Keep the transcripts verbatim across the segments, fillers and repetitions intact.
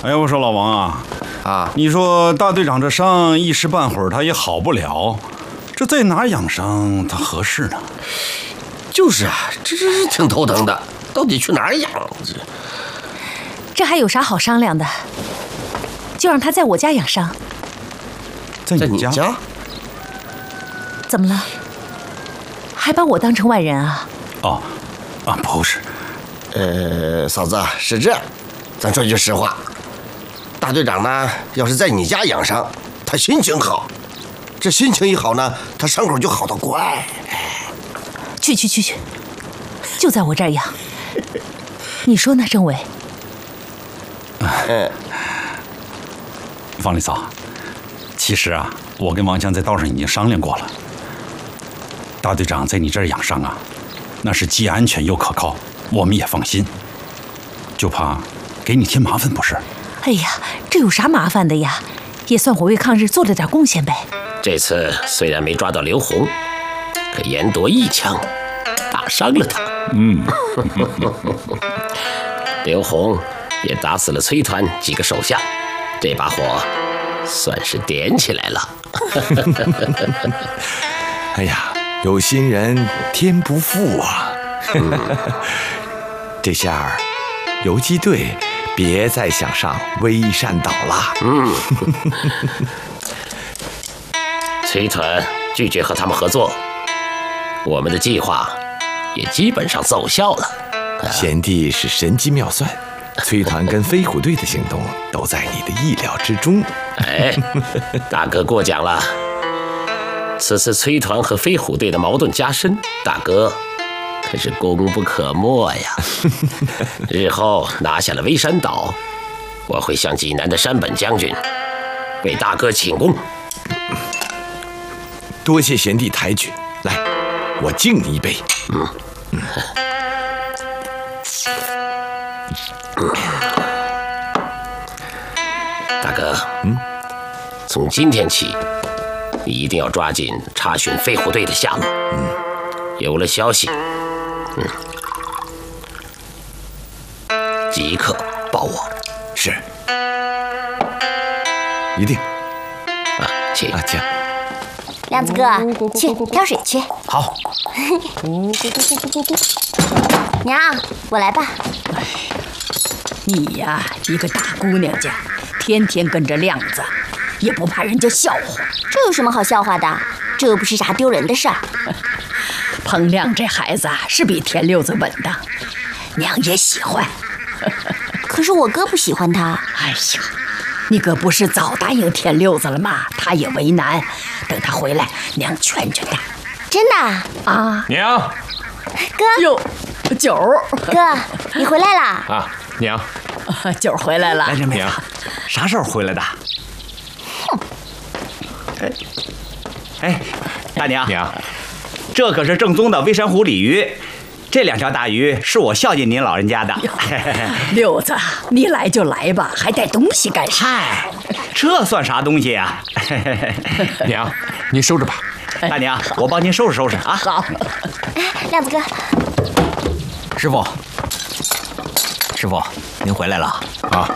哎，我说老王啊， 啊， 你说大队长这伤一时半会儿他也好不了，这在哪儿养伤他合适呢？ 就是啊，这这是挺头疼的，到底去哪儿养？这这还有啥好商量的？就让他在我家养伤。 在你家？ 家？ 怎么了？还把我当成外人啊？ 哦，啊，不是。 呃，嫂子是这样，咱说句实话，大队长呢，要是在你家养伤，他心情好，这心情一好呢，他伤口就好得快。 去去去去，就在我这儿养。你说呢，政委？ 嗯， 方丽嫂，其实啊，我跟王强在道上已经商量过了。大队长在你这儿养伤啊，那是既安全又可靠，我们也放心。就怕给你添麻烦，不是？ 哎呀，这有啥麻烦的呀？也算我为抗日做了点贡献呗。 这次虽然没抓到刘洪，可严夺一枪，打伤了他。 嗯， 刘洪也打死了崔团几个手下，这把火算是点起来了。 哎呀，有心人天不负啊！这下游击队别再想上微山岛了。 嗯，崔团拒绝和他们合作，我们的计划也基本上奏效了。 贤弟是神机妙算，崔团跟飞虎队的行动都在你的意料之中。 哎，大哥过奖了。此次崔团和飞虎队的矛盾加深，大哥可是功不可没呀。日后拿下了微山岛，我会向济南的山本将军为大哥请功。 多谢贤弟抬举，来，我敬你一杯。嗯嗯。 大哥，嗯，从今天起，你一定要抓紧查询飞虎队的下落。嗯，有了消息，嗯，即刻报我。 是，一定。 啊，请啊，请。 亮子哥，去挑水去。 好。 娘，我来吧。 哎，你呀，一个大姑娘家，天天跟着亮子，也不怕人家笑话。 这有什么好笑话的？这又不是啥丢人的事儿。 彭亮这孩子啊，是比田六子稳当，娘也喜欢。 可是我哥不喜欢他。 哎呀，你哥不是早答应田六子了吗？他也为难，等他回来，娘劝劝他。 真的啊？ 娘， 哥， 哟，九儿， 哥，你回来啦？ 啊，娘， 九儿回来了。 来人妹子，啥时候回来的？ 哼。 哎，哎，大娘， 娘， 这可是正宗的微山湖鲤鱼。这两条大鱼是我孝敬您老人家的。 六子，你来就来吧，还带东西干啥？ 嗨，这算啥东西啊？ 娘，你收着吧。 大娘，我帮您收拾收拾啊。 好。 哎，亮子哥， 师傅，师傅，您回来了啊。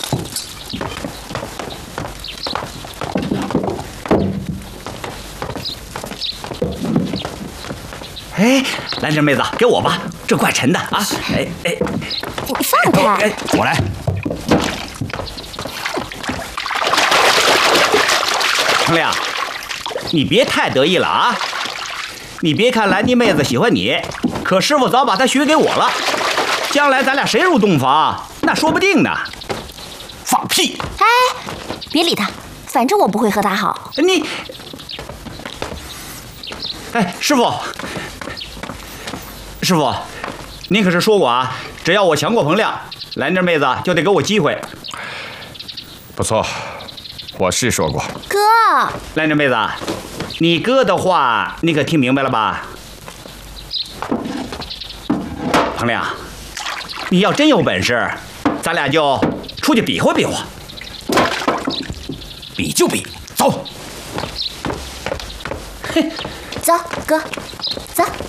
哎，来，这妹子，给我吧，这怪沉的啊！哎哎， 你放开！ 哎，我来。程亮，你别太得意了啊！你别看兰妮妹子喜欢你，可师傅早把她许给我了。将来咱俩谁入洞房，那说不定呢。 放屁！ 哎，别理他，反正我不会和他好。 你，哎，师傅。师傅，您可是说过啊，只要我强过彭亮，兰妮妹子就得给我机会。 不错，我是说过。 哥， 兰妮妹子，你哥的话你可听明白了吧？彭亮，你要真有本事，咱俩就出去比划比划。 比就比，走。 走，哥，走。